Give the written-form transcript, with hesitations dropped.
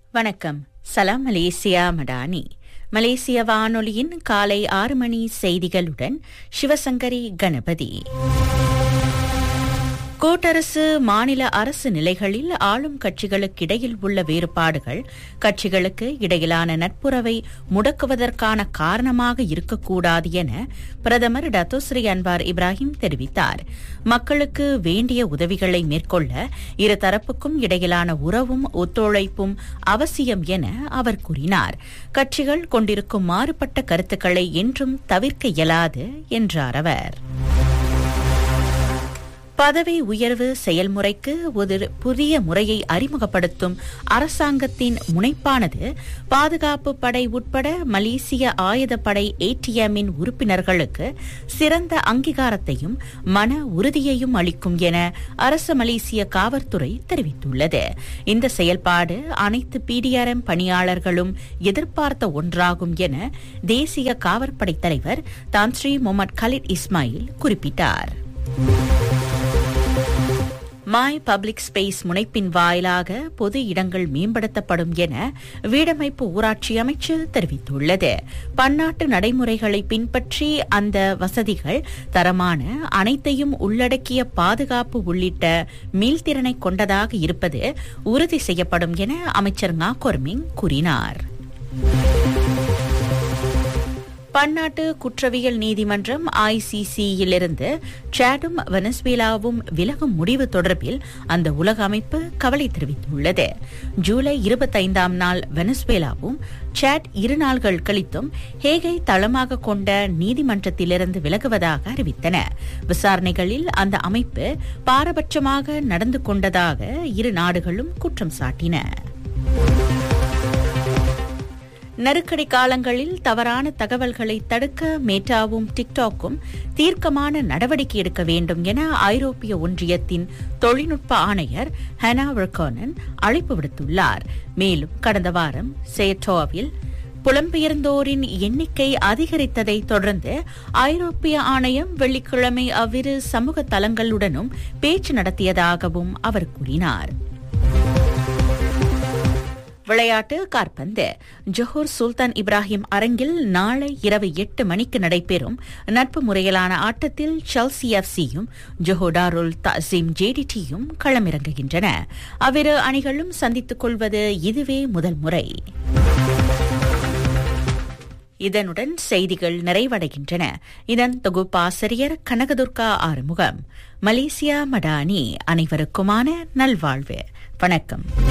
வணக்கம். சலாம் மலேசியா மடானி. மலேசிய வானொலியின் காலை 6 மணி செய்திகளுடன் சிவசங்கரி கணபதி. கூட்டரசு மாநில அரசு நிலைகளில் ஆளும் கட்சிகளுக்கிடையில் உள்ள வேறுபாடுகள் கட்சிகளுக்கு இடையிலான நட்புறவை முடக்குவதற்கான காரணமாக இருக்கக்கூடாது என பிரதமர் டத்தோஸ்ரீ அன்வார் இப்ராஹிம் தெரிவித்தார். மக்களுக்கு வேண்டிய உதவிகளை மேற்கொள்ள இருதரப்புக்கும் இடையிலான உறவும் ஒத்துழைப்பும் அவசியம் என அவர் கூறினார். கட்சிகள் கொண்டிருக்கும் மாறுபட்ட கருத்துக்களை என்றும் தவிர்க்க இயலாது என்றார் அவர். பதவி உயர்வு செயல்முறைக்கு ஒரு புதிய முறையை அறிமுகப்படுத்தும் அரசாங்கத்தின் முனைப்பானது பாதுகாப்பு படை உட்பட மலேசிய ஆயுதப்படை ATM-இன் உறுப்பினர்களுக்கு சிறந்த அங்கீகாரத்தையும் மன உறுதியையும் அளிக்கும் என அரசு மலேசிய காவல்துறை தெரிவித்துள்ளது. இந்த செயல்பாடு அனைத்து PDRM பணியாளர்களும் எதிர்பார்த்த ஒன்றாகும் என தேசிய காவற்படை தலைவர் தான் ஸ்ரீ முகமது கலிட் இஸ்மாயில் குறிப்பிட்டார். மை பப்ளிக் ஸ்பேஸ் முனைப்பின் வாயிலாக பொது இடங்கள் மேம்படுத்தப்படும் என வீடமைப்பு ஊராட்சி அமைச்சு தெரிவித்துள்ளது. பன்னாட்டு நடைமுறைகளை பின்பற்றி அந்த வசதிகள் தரமான அனைத்தையும் உள்ளடக்கிய பாதுகாப்பு உள்ளிட்ட மீள்திறனை கொண்டதாக இருப்பது உறுதி செய்யப்படும் என அமைச்சர் ngah korming கூறினார். பன்னாட்டு குற்றவியல் நீதிமன்றம் ICC-யிலிருந்து சாடும் வெனசுவேலாவும் விலகும் முடிவு தொடர்பில் அந்த உலக அமைப்பு கவலை தெரிவித்துள்ளது. ஜூலை 25ஆம் நாள் வெனசுவேலாவும் சாட் 2 நாள்கள் கழித்தும் ஹேகை தளமாக கொண்ட நீதிமன்றத்திலிருந்து விலகுவதாக அறிவித்தன. விசாரணைகளில் அந்த அமைப்பு பாரபட்சமாக நடந்து கொண்டதாக இரு நாடுகளும் குற்றம் சாட்டின. நெருக்கடி காலங்களில் தவறான தகவல்களை தடுக்க மேட்டாவும் டிக்டாக்கும் தீர்க்கமான நடவடிக்கை எடுக்க வேண்டும் என ஐரோப்பிய ஒன்றியத்தின் தொழில்நுட்ப ஆணையர் ஹனா வெர்கோனன் அழைப்பு விடுத்துள்ளார். மேலும் கடந்த வாரம் சேட்டோவில் புலம்பெயர்ந்தோரின் எண்ணிக்கை அதிகரித்ததை தொடர்ந்து ஐரோப்பிய ஆணையம் வெள்ளிக்கிழமை அவ்விரு சமூக தளங்களுடனும் பேச்சு நடத்தியதாகவும் அவர் கூறினார். விளையாட்டு காற்பந்து. ஜொஹூர் சுல்தான் இப்ராஹிம் அரங்கில் நாளை இரவு 8 மணிக்கு நடைபெறும் நட்பு முறையிலான ஆட்டத்தில் செல்சி FC-யும் ஜொஹூர் டாருல் தஸீம் JDT-யும் களமிறங்குகின்றன. அவ்விரு அணிகளும் சந்தித்துக் கொள்வது இதுவே முதல் முறை. இதனுடன் செய்திகள் நிறைவடைகின்றன. இதன் தொகுப்பாசிரியர் கனகதுர்கா ஆறுமுகம். மலேசியா மடானி. அனைவருக்குமான நல்வாழ்வு. வணக்கம்.